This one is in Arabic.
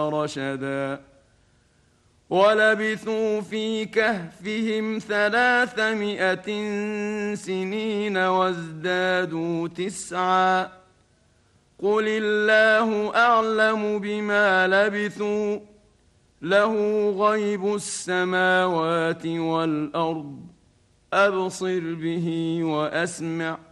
رشدا ولبثوا في كهفهم 300 سنين وازدادوا 9 قل الله أعلم بما لبثوا له غيب السماوات والأرض أبصر به وأسمع